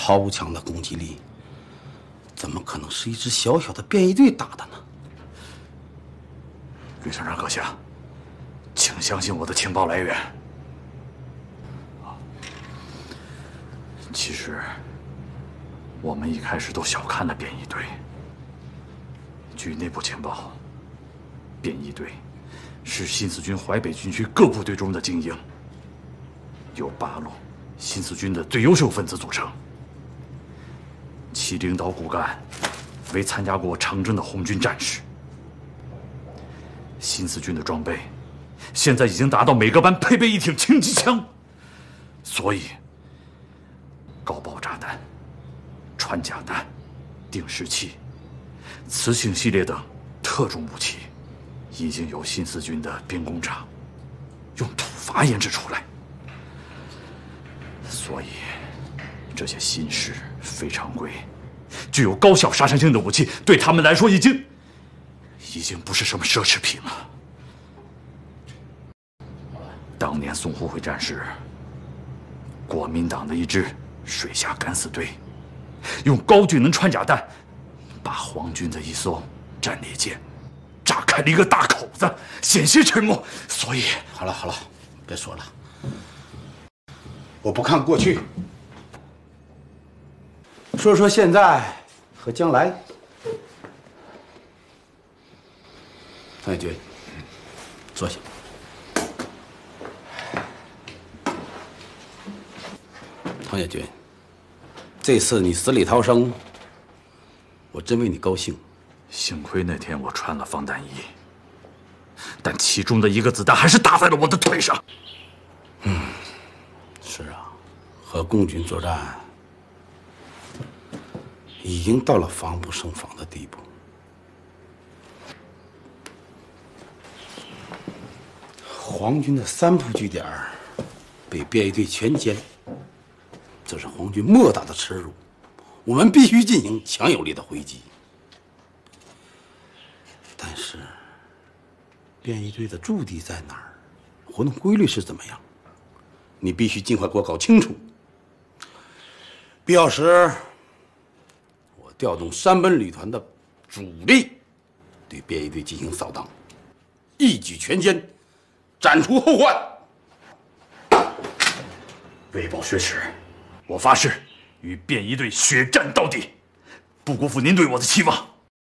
超强的攻击力，怎么可能是一支小小的便衣队打的呢？ 吕省长阁下，请相信我的情报来源。其实，我们一开始都小看了便衣队。据内部情报，便衣队是新四军淮北军区各部队中的精英，由8路新四军的最优秀分子组成。其领导骨干为参加过长征的红军战士。新四军的装备现在已经达到每个班配备1挺轻机枪，所以高爆炸弹、穿甲弹、定时器、磁性系列等特种武器已经由新四军的兵工厂用土法研制出来。所以这些新式非常规、具有高效杀伤性的武器，对他们来说已经不是什么奢侈品了。当年淞沪会战时，国民党的一支水下敢死队用高聚能穿甲弹把皇军的一艘战列舰炸开了一个大口子，险些沉没。所以， 好了，别说了，我不看过去，说说现在和将来。唐野军，坐下。唐野军，这次你死里逃生，我真为你高兴。 幸亏那天我穿了防弹衣，但其中的一个子弹还是打在了我的腿上。 是啊，和共军作战已经到了防不胜防的地步。皇军的3铺据点被便衣队全歼，这是皇军莫大的耻辱，我们必须进行强有力的回击。但是，便衣队的驻地在哪儿？活动规律是怎么样？你必须尽快给我搞清楚。必要时，我调动山本旅团的主力，对便衣队进行扫荡，一举全歼，斩除后患。 为保血耻，我发誓与便衣队血战到底，不辜负您对我的期望。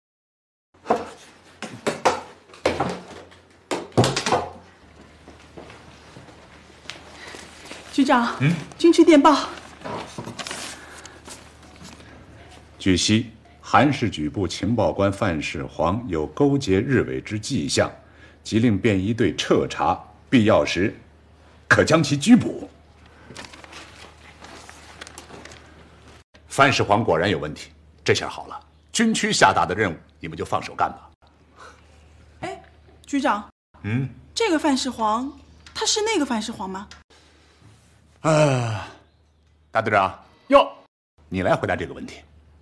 局长，军区电报。 据悉，韩氏举部情报官范世煌有勾结日伪之迹象，即令便衣队彻查，必要时可将其拘捕。范世煌果然有问题，这下好了，军区下达的任务，你们就放手干吧。 哎，局长，这个范世煌，他是那个范世煌吗？ 大队长，哟，你来回答这个问题。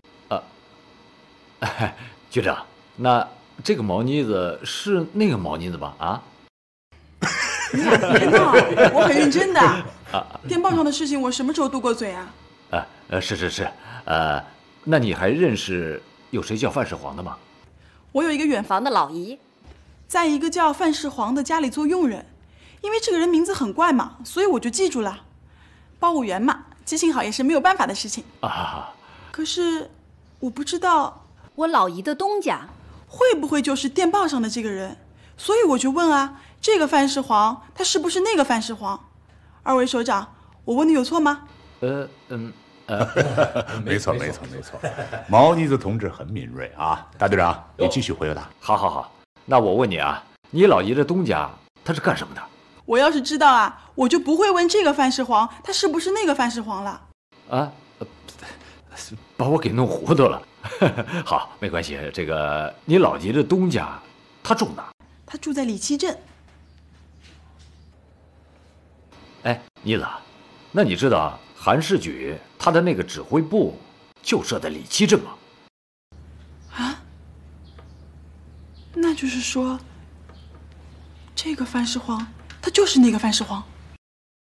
局长，那这个毛妮子是那个毛妮子吧？啊？ 你俩别闹，我很认真的。电报上的事情我什么时候嘟过嘴啊？ 是，那你还认识有谁叫范世煌的吗？ 我有一个远房的老姨，在一个叫范世煌的家里做佣人，因为这个人名字很怪嘛，所以我就记住了。报务员嘛，记性好也是没有办法的事情啊。 可是我不知道我老姨的东家会不会就是电报上的这个人，所以我就问啊，这个范世煌他是不是那个范世煌？二位首长，我问的有错吗？ 没错，毛妮子同志很敏锐啊。大队长，你继续回答。 好，那我问你啊，你老姨的东家他是干什么的？ 我要是知道啊，我就不会问这个范世煌他是不是那个范世煌了。 把我给弄糊涂了。好，没关系。这个你老姨的东家他住哪？ 他住在李七镇。 哎，妮子，那你知道韩世举他的那个指挥部就设在李七镇吗？ 啊？那就是说，这个范世煌他就是那个范世煌。